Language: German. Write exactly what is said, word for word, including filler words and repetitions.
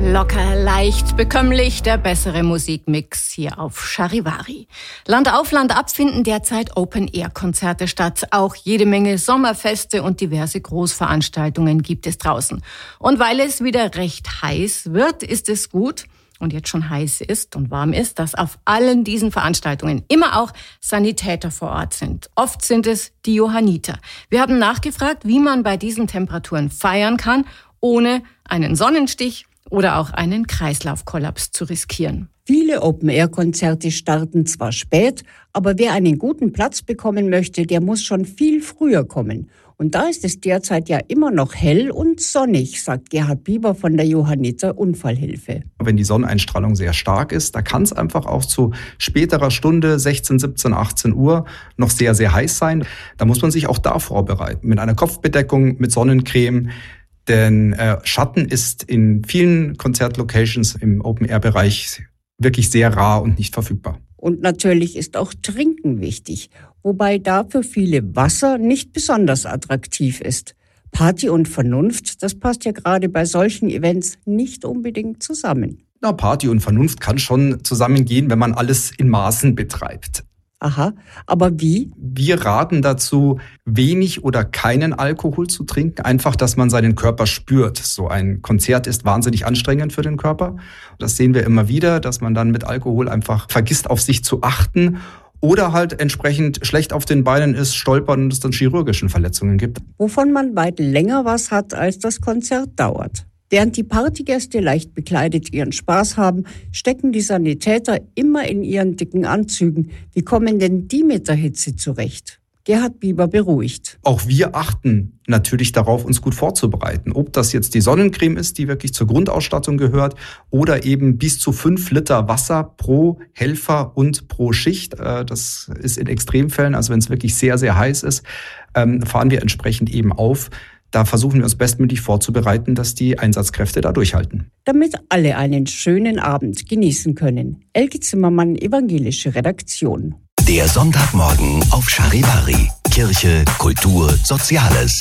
Locker, leicht, bekömmlich, der bessere Musikmix hier auf Charivari. Land auf, Land ab finden derzeit Open-Air-Konzerte statt. Auch jede Menge Sommerfeste und diverse Großveranstaltungen gibt es draußen. Und weil es wieder recht heiß wird, ist es gut, und jetzt schon heiß ist und warm ist, dass auf allen diesen Veranstaltungen immer auch Sanitäter vor Ort sind. Oft sind es die Johanniter. Wir haben nachgefragt, wie man bei diesen Temperaturen feiern kann, ohne einen Sonnenstich oder auch einen Kreislaufkollaps zu riskieren. Viele Open-Air-Konzerte starten zwar spät, aber wer einen guten Platz bekommen möchte, der muss schon viel früher kommen. Und da ist es derzeit ja immer noch hell und sonnig, sagt Gerhard Bieber von der Johanniter Unfallhilfe. Wenn die Sonneneinstrahlung sehr stark ist, da kann es einfach auch zu späterer Stunde, sechzehn, siebzehn, achtzehn Uhr, noch sehr, sehr heiß sein. Da muss man sich auch da vorbereiten, mit einer Kopfbedeckung, mit Sonnencreme. Denn äh, Schatten ist in vielen Konzertlocations im Open-Air-Bereich wirklich sehr rar und nicht verfügbar. Und natürlich ist auch Trinken wichtig, wobei da für viele Wasser nicht besonders attraktiv ist. Party und Vernunft, das passt ja gerade bei solchen Events nicht unbedingt zusammen. Na, Party und Vernunft kann schon zusammengehen, wenn man alles in Maßen betreibt. Aha, aber wie? Wir raten dazu, wenig oder keinen Alkohol zu trinken. Einfach, dass man seinen Körper spürt. So ein Konzert ist wahnsinnig anstrengend für den Körper. Das sehen wir immer wieder, dass man dann mit Alkohol einfach vergisst, auf sich zu achten. Oder halt entsprechend schlecht auf den Beinen ist, stolpert und es dann chirurgische Verletzungen gibt. Wovon man weit länger was hat, als das Konzert dauert. Während die Partygäste leicht bekleidet ihren Spaß haben, stecken die Sanitäter immer in ihren dicken Anzügen. Wie kommen denn die mit der Hitze zurecht? Gerhard Bieber beruhigt. Auch wir achten natürlich darauf, uns gut vorzubereiten. Ob das jetzt die Sonnencreme ist, die wirklich zur Grundausstattung gehört, oder eben bis zu fünf Liter Wasser pro Helfer und pro Schicht. Das ist in Extremfällen, also wenn es wirklich sehr, sehr heiß ist, fahren wir entsprechend eben auf. Da versuchen wir uns bestmöglich vorzubereiten, dass die Einsatzkräfte da durchhalten. Damit alle einen schönen Abend genießen können. Elke Zimmermann, evangelische Redaktion. Der Sonntagmorgen auf Charivari. Kirche, Kultur, Soziales.